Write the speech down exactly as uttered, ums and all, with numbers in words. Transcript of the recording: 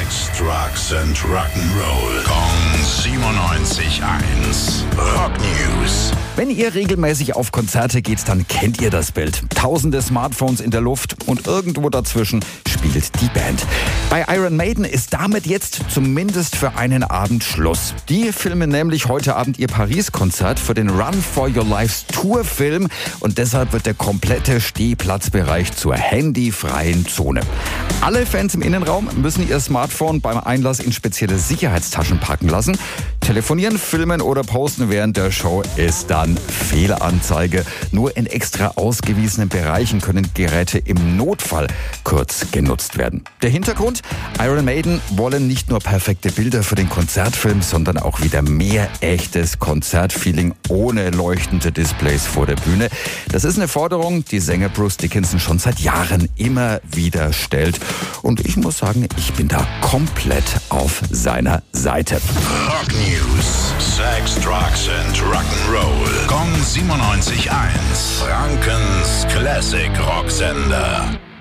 Sex, Drugs and Rock'n'Roll. Kong siebenundneunzig Komma eins. Rock News. Wenn ihr regelmäßig auf Konzerte geht, dann kennt ihr das Bild. Tausende Smartphones in der Luft und irgendwo dazwischen spielt die Band. Bei Iron Maiden ist damit jetzt zumindest für einen Abend Schluss. Die filmen nämlich heute Abend ihr Paris-Konzert für den Run for Your Lives Tour-Film und deshalb wird der komplette Stehplatzbereich zur handyfreien Zone. Alle Fans im Innenraum müssen ihr Smartphone beim Einlass in spezielle Sicherheitstaschen packen lassen. Telefonieren, filmen oder posten während der Show ist dann Fehleranzeige. Nur in extra ausgewiesenen Bereichen können Geräte im Notfall kurz genutzt werden. Der Hintergrund? Iron Maiden wollen nicht nur perfekte Bilder für den Konzertfilm, sondern auch wieder mehr echtes Konzertfeeling ohne leuchtende Displays vor der Bühne. Das ist eine Forderung, die Sänger Bruce Dickinson schon seit Jahren immer wieder stellt. Und ich muss sagen, ich bin da komplett auf seiner Seite. Rock News. Sex, Drugs and Rock'n'Roll. Kong siebenundneunzig Komma eins. Frankens Classic Rocksender.